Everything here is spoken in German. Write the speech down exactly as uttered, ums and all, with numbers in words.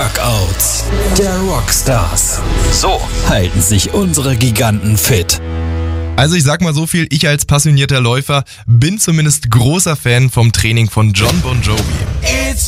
Workouts der Rockstars. So halten sich unsere Giganten fit. Also ich sag mal so viel, ich als passionierter Läufer bin zumindest großer Fan vom Training von Jon Bon Jovi.